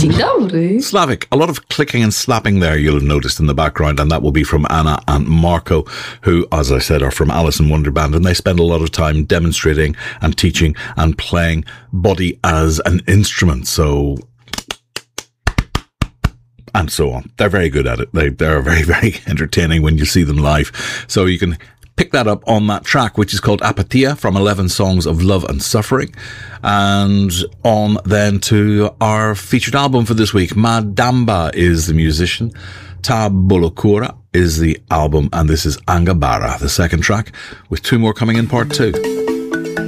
Dzień dobry. Slavic. A lot of clicking and slapping there you'll have noticed in the background, and that will be from Anna and Marco, who, as I said, are from Alice in Wonderland, and they spend a lot of time demonstrating and teaching and playing body as an instrument. So... and so on. They're very good at it. They're very, very entertaining when you see them live. So you can pick that up on that track, which is called Apatia, from 11 Songs of Love and Suffering. And on then to our featured album for this week. Madamba is the musician. Tabulokura is the album. And this is Angabara, the second track, with two more coming in part 2.